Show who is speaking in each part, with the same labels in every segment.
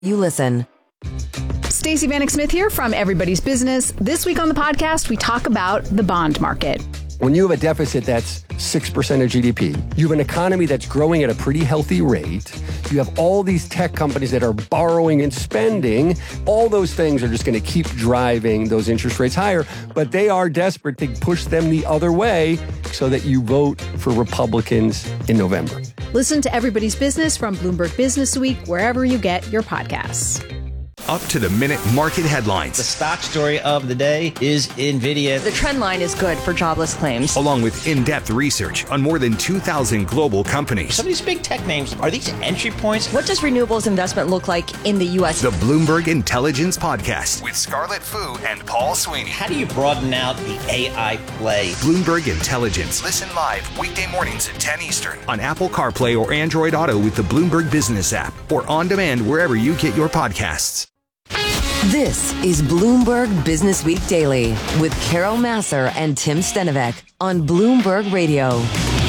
Speaker 1: You listen.
Speaker 2: Stacey Vanek Smith here from Everybody's Business. This week on the podcast, we talk about the bond market.
Speaker 3: When you have a deficit that's 6% of GDP, you have an economy that's growing at a pretty healthy rate, you have all these tech companies that are borrowing and spending, all those things are just going to keep driving those interest rates higher, but they are desperate to push them the other way so that you vote for Republicans in November.
Speaker 2: Listen to Everybody's Business from Bloomberg Business Week, wherever you get your podcasts.
Speaker 4: Up-to-the-minute market headlines.
Speaker 5: The stock story of the day is NVIDIA.
Speaker 6: The trend line is good for jobless claims.
Speaker 4: Along with in-depth research on more than 2,000 global companies.
Speaker 5: Some of these big tech names, are these entry points?
Speaker 6: What does renewables investment look like in the U.S.?
Speaker 4: The Bloomberg Intelligence Podcast with Scarlett Fu and Paul Sweeney.
Speaker 5: How do you broaden out the AI play?
Speaker 4: Bloomberg Intelligence. Listen live weekday mornings at 10 Eastern on Apple CarPlay or Android Auto with the Bloomberg Business app or on demand wherever you get your podcasts.
Speaker 1: This is Bloomberg Business Week Daily with Carol Massar and Tim Stenovec on Bloomberg Radio.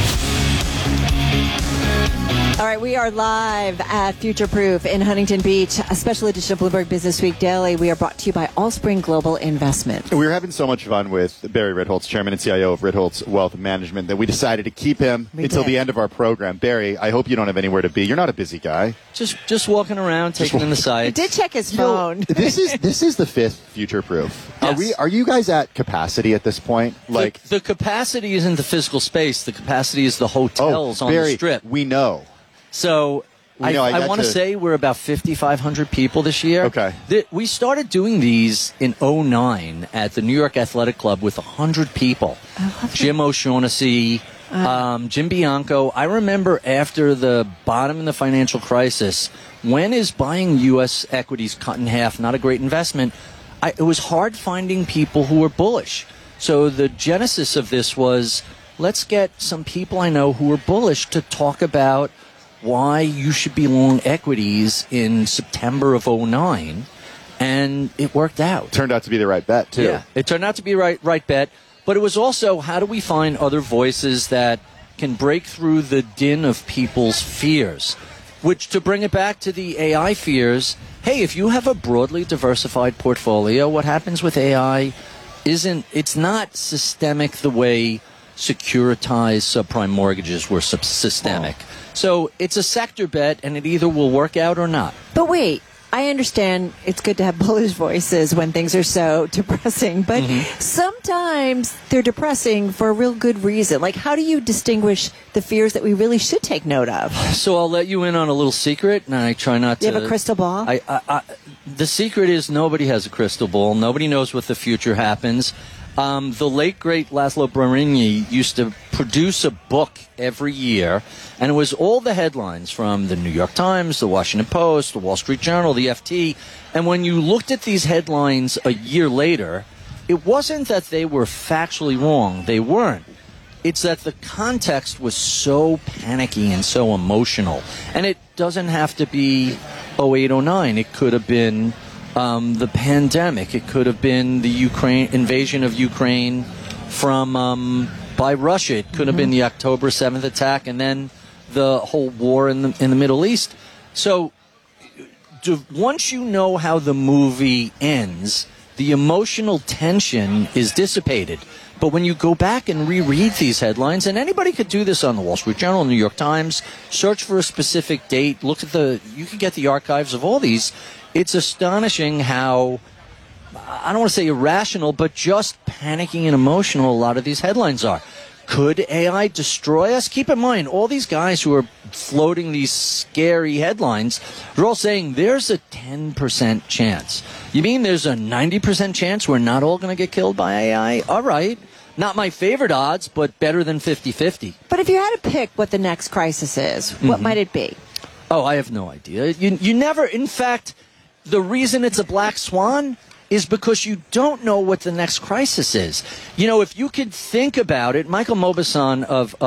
Speaker 7: All right, we are live at Future Proof in Huntington Beach, a special edition of Bloomberg Business Week Daily. We are brought to you by Allspring Global Investment.
Speaker 8: We were having so much fun with Barry Ritholtz, Chairman and CIO of Ritholtz Wealth Management, that we decided to keep him until the end of our program. Barry, I hope you don't have anywhere to be. You're not a busy guy.
Speaker 9: Just walking around, taking in the sights.
Speaker 7: He did check his phone.
Speaker 8: This is the fifth Future Proof.
Speaker 9: Yes.
Speaker 8: Are you guys at capacity at this point? Like
Speaker 9: the capacity isn't the physical space. The capacity is the hotels on
Speaker 8: Barry,
Speaker 9: the strip.
Speaker 8: We know.
Speaker 9: So I want to say we're about 5,500 people this year.
Speaker 8: Okay.
Speaker 9: We started doing these in 2009 at the New York Athletic Club with 100 people. Jim O'Shaughnessy, Jim Bianco. I remember after the bottom in the financial crisis, when is buying U.S. equities cut in half not a great investment? It was hard finding people who were bullish. So the genesis of this was, let's get some people I know who are bullish to talk about why you should be long equities in September of 2009, and it worked out.
Speaker 8: Turned out to be the right bet, too.
Speaker 9: Yeah, it turned out to be a right bet, but it was also, how do we find other voices that can break through the din of people's fears? Which, to bring it back to the AI fears, hey, if you have a broadly diversified portfolio, what happens with AI it's not systemic the way securitized subprime mortgages were systemic. So it's a sector bet, and it either will work out or not.
Speaker 7: But wait, I understand it's good to have bullish voices when things are so depressing, but sometimes they're depressing for a real good reason. Like, how do you distinguish the fears that we really should take note of?
Speaker 9: So I'll let you in on a little secret, and I try not to.
Speaker 7: Do you have a crystal ball?
Speaker 9: The secret is nobody has a crystal ball. Nobody knows what the future happens. The late, great Laszlo Brarini used to produce a book every year, and it was all the headlines from the New York Times, the Washington Post, the Wall Street Journal, the FT. And when you looked at these headlines a year later, it wasn't that they were factually wrong. They weren't. It's that the context was so panicky and so emotional. And it doesn't have to be 0809. It could have been the pandemic. It could have been the invasion of Ukraine by Russia. It could have been the October 7th attack, and then the whole war in the Middle East. So once you know how the movie ends, the emotional tension is dissipated. But when you go back and reread these headlines, and anybody could do this on the Wall Street Journal, New York Times, search for a specific date, you can get the archives of all these. It's astonishing how, I don't want to say irrational, but just panicking and emotional a lot of these headlines are. Could AI destroy us? Keep in mind, all these guys who are floating these scary headlines, they're all saying there's a 10% chance. You mean there's a 90% chance we're not all going to get killed by AI? All right. Not my favorite odds, but better than 50-50.
Speaker 7: But if you had to pick what the next crisis is, what might it be?
Speaker 9: Oh, I have no idea. You never, in fact, the reason it's a black swan is because you don't know what the next crisis is. You know, if you could think about it, Michael Mauboussin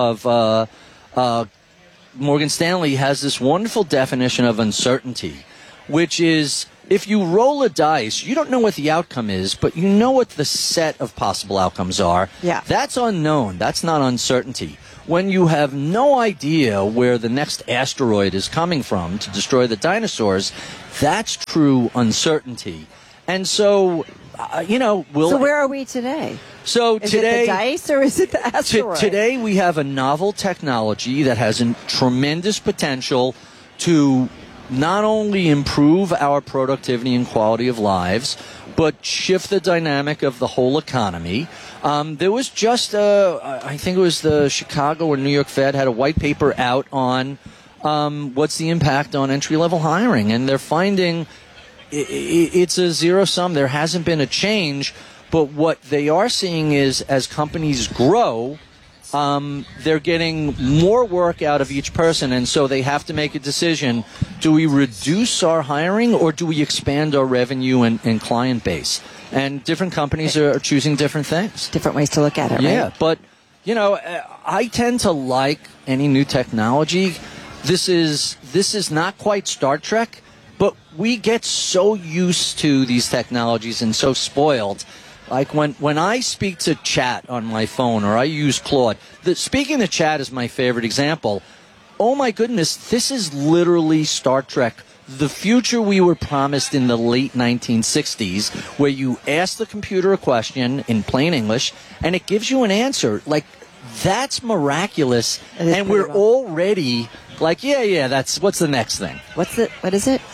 Speaker 9: of Morgan Stanley has this wonderful definition of uncertainty, which is if you roll a dice, you don't know what the outcome is, but you know what the set of possible outcomes are.
Speaker 7: Yeah.
Speaker 9: That's unknown. That's not uncertainty. when you have no idea where the next asteroid is coming from to destroy the dinosaurs, that's true uncertainty. And so,
Speaker 7: So where are we today?
Speaker 9: So
Speaker 7: is
Speaker 9: today,
Speaker 7: it the dice or is it the asteroid?
Speaker 9: Today we have a novel technology that has a tremendous potential to not only improve our productivity and quality of lives, but shift the dynamic of the whole economy. There was just, I think it was the Chicago or New York Fed had a white paper out on what's the impact on entry-level hiring, and they're finding it's a zero-sum. There hasn't been a change, but what they are seeing is as companies grow, they're getting more work out of each person, and so they have to make a decision. Do we reduce our hiring or do we expand our revenue and client base? And different companies are choosing different things.
Speaker 7: Different ways to look at it, right?
Speaker 9: Yeah, but, I tend to like any new technology. This is not quite Star Trek, but we get so used to these technologies and so spoiled. Like when I speak to chat on my phone or I use Claude, speaking to chat is my favorite example. Oh my goodness, this is literally Star Trek. The future we were promised in the late 1960s, where you ask the computer a question in plain English and it gives you an answer. Like, that's miraculous. And we're already like, yeah, what's the next thing?
Speaker 7: What is it?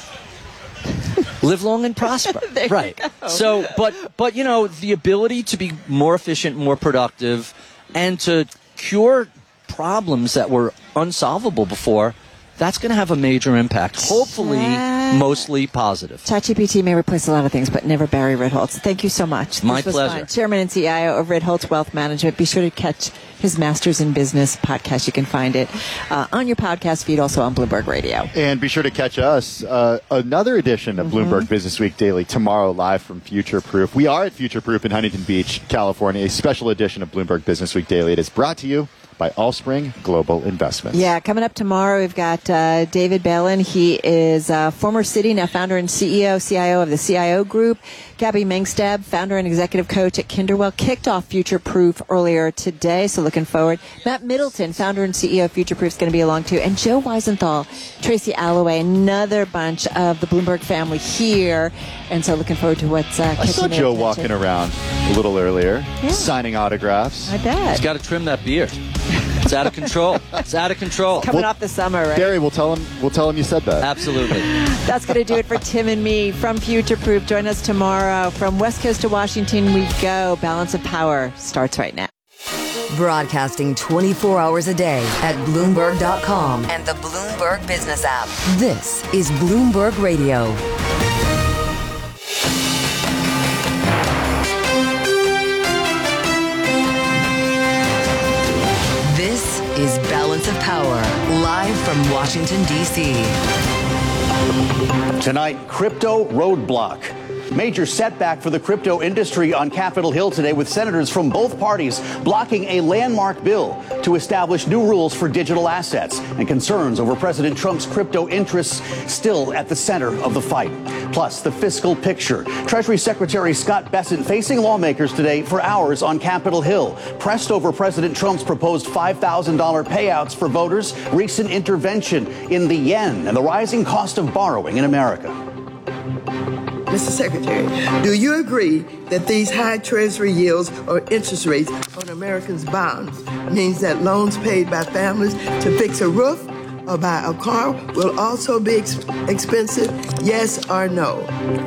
Speaker 9: Live long and prosper. Right. So, but the ability to be more efficient, more productive, and to cure problems that were unsolvable before, that's going to have a major impact. Hopefully, mostly positive.
Speaker 7: ChatGPT may replace a lot of things, but never Barry Ritholtz. Thank you so much.
Speaker 9: My
Speaker 7: this was
Speaker 9: pleasure.
Speaker 7: Fun. Chairman and CIO of Ritholtz Wealth Management. Be sure to catch his Masters in Business podcast. You can find it on your podcast feed, also on Bloomberg Radio.
Speaker 8: And be sure to catch us another edition of Bloomberg Business Week Daily tomorrow, live from Future Proof. We are at Future Proof in Huntington Beach, California. A special edition of Bloomberg Business Week Daily. It is brought to you by Allspring Global Investments.
Speaker 7: Yeah, coming up tomorrow, we've got David Balin. He is former Citi, now founder and CIO of the CIO Group. Gabby Mengstab, founder and executive coach at Kinderwell, kicked off Future Proof earlier today, so looking forward. Matt Middleton, founder and CEO of Future Proof, is going to be along too. And Joe Weisenthal, Tracy Alloway, another bunch of the Bloomberg family here. And so looking forward to what's
Speaker 8: I saw Joe walking around a little earlier, signing autographs.
Speaker 7: I bet.
Speaker 9: He's got to trim that beard. It's out of control. It's out of control.
Speaker 7: Coming off the summer, right?
Speaker 8: Barry, we'll tell him you said that.
Speaker 9: Absolutely.
Speaker 7: That's going to do it for Tim and me from Future Proof. Join us tomorrow. From West Coast to Washington we go. Balance of Power starts right now.
Speaker 1: Broadcasting 24 hours a day at Bloomberg.com and the Bloomberg Business app. This is Bloomberg Radio. This is Balance of Power, live from Washington, D.C.
Speaker 10: Tonight, crypto roadblock. Major setback for the crypto industry on Capitol Hill today, with senators from both parties blocking a landmark bill to establish new rules for digital assets, and concerns over President Trump's crypto interests still at the center of the fight. Plus, the fiscal picture. Treasury Secretary Scott Bessent facing lawmakers today for hours on Capitol Hill, pressed over President Trump's proposed $5,000 payouts for voters, recent intervention in the yen, and the rising cost of borrowing in America.
Speaker 11: Mr. Secretary, do you agree that these high Treasury yields or interest rates on Americans' bonds means that loans paid by families to fix a roof or buy a car will also be expensive? Yes or no?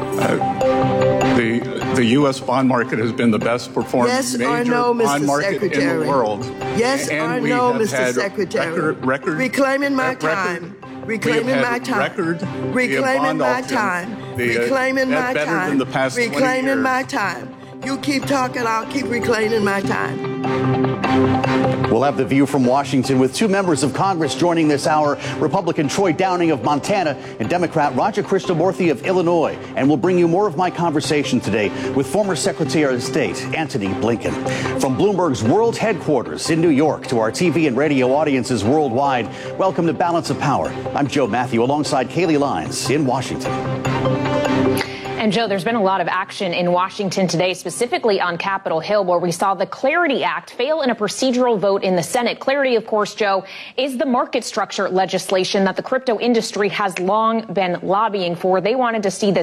Speaker 12: The U.S. bond market has been the best performing major bond market in the world.
Speaker 11: Yes or no, Mr. Secretary? Reclaiming my time. Reclaiming my time. Reclaiming my time. Reclaiming my time. Reclaiming my time. You keep talking, I'll keep reclaiming my time.
Speaker 10: We'll have the view from Washington with two members of Congress joining this hour, Republican Troy Downing of Montana and Democrat Raja Krishnamoorthi of Illinois. And we'll bring you more of my conversation today with former Secretary of State Antony Blinken. From Bloomberg's world headquarters in New York to our TV and radio audiences worldwide, welcome to Balance of Power. I'm Joe Matthew alongside Kaylee Lyons in Washington.
Speaker 13: And Joe, there's been a lot of action in Washington today, specifically on Capitol Hill, where we saw the Clarity Act fail in a procedural vote in the Senate. Clarity, of course, Joe, is the market structure legislation that the crypto industry has long been lobbying for. They wanted to see this